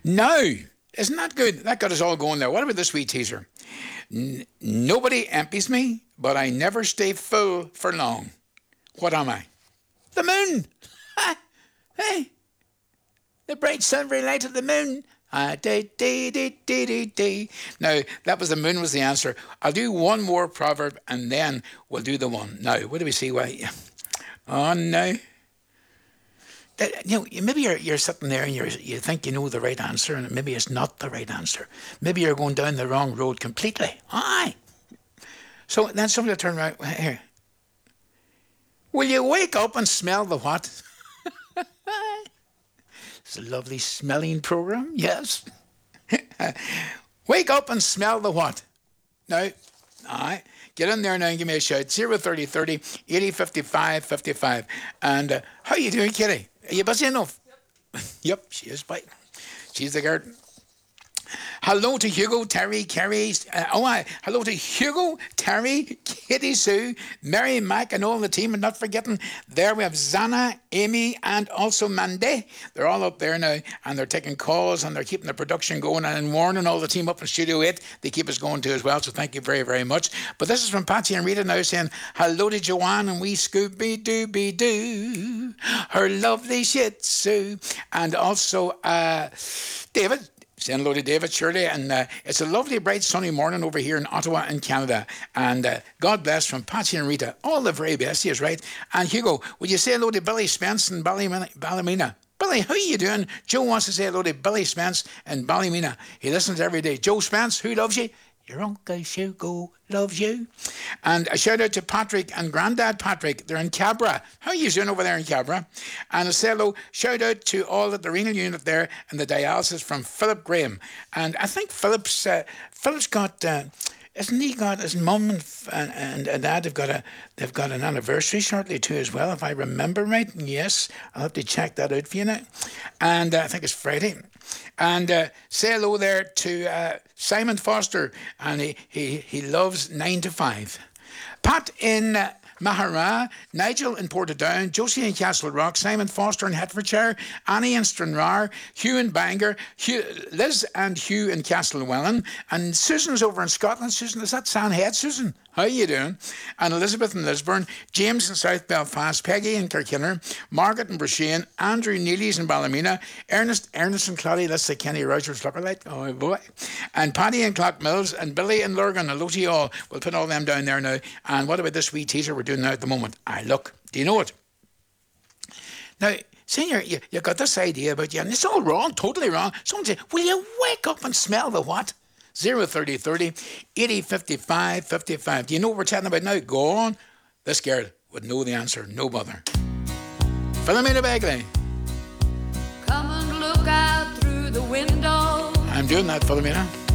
Now, isn't that good? That got us all going there. What about this wee teaser? Nobody empties me, but I never stay full for long. What am I? The moon. Hey, the bright silvery light of the moon. Now, that was the moon was the answer. I'll do one more proverb and then we'll do the one. Now, what do we see? Oh, no. Maybe you're sitting there and you think you know the right answer and maybe it's not the right answer. Maybe you're going down the wrong road completely. Aye. So then somebody will turn around. Here. Will you wake up and smell the what? It's a lovely smelling program, yes. Wake up and smell the what? Now, all right. Get in there now and give me a shout. 030 30 80 55 55. And how you doing, Kitty? Are you busy enough? Yep, she is. Bye. She's the girl. Hello to Hugo, Terry, Kerry. Hello to Hugo, Terry, Kitty Sue, Mary Mac, and all the team. And not forgetting, there we have Zana, Amy, and also Mandy. They're all up there now, and they're taking calls, and they're keeping the production going, and warning all the team up in Studio 8. They keep us going too as well, so thank you very, very much. But this is from Patsy and Rita now saying, hello to Joanne and wee Scooby-Dooby-Doo, her lovely Shih Tzu. And also David. Saying hello to David, Shirley, and it's a lovely, bright, sunny morning over here in Ottawa, in Canada. And God bless from Patsy and Rita, all the very best, yes, right? And Hugo, would you say hello to Billy Spence in Ballymena? Billy, how are you doing? Joe wants to say hello to Billy Spence in Ballymena. He listens every day. Joe Spence, who loves you? Your Uncle Hugo loves you. And a shout out to Patrick and Grandad Patrick. They're in Cabra. How are you doing over there in Cabra? And a shout out to all at the renal unit there and the dialysis from Philip Graham. And I think Philip's got... Isn't he got his mum and dad? They've got an anniversary shortly too as well, if I remember right. Yes, I'll have to check that out for you now. And I think it's Friday. And say hello there to Simon Foster, and he loves 9 to 5. Pat in Mahara, Nigel in Portadown, Josie in Castle Rock, Simon Foster in Hertfordshire, Annie in Stranraer, Hugh in Bangor, Liz and Hugh in Castlewellan, and Susan's over in Scotland. Susan, is that Sandhead, Susan? How are you doing? And Elizabeth in Lisburn, James in South Belfast, Peggy in Kirkinner, Margaret in Brashane, Andrew Neely's in Ballymena, Ernest in Cloddy, that's the Kenny Rogers Lookalike, oh boy, and Paddy in Clockmills, and Billy in Lurgan. Hello to you all. We'll put all them down there now. And what about this wee teaser we're doing now at the moment? Look, do you know it? Now, Senior, you got this idea about you, and it's all wrong, totally wrong. Someone say, will you wake up and smell the what? 030 30 80 55 55. Do you know what we're chatting about now? Go on. This girl would know the answer, no bother. Philomena Bagley. Come and look out through the window. I'm doing that, Philomena.